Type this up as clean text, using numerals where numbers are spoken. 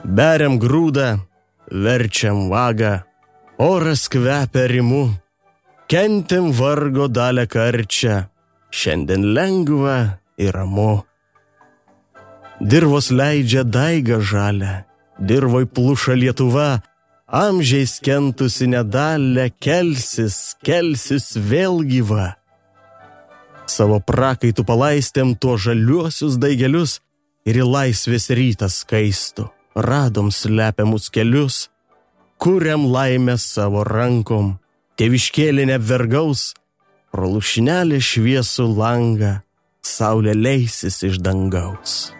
Beriam grūdą, verčiam vagą, oras kvepia rimu, kentim vargo dalę karčią, šiandien lengva ir ramu. Dirvos leidžia daigą žalę, dirvoj pluša Lietuva, amžiais kentusi nedalę, kelsis vėl gyva. Savo prakaitų palaistėm tuo žaliuosius daigelius ir į laisvės rytą skaistų, radom slepiamus kelius, kuriam laimę savo rankom, tėviškėlė neapvergaus, pro lūšnelę šviesų langą, saulė leisis iš dangaus.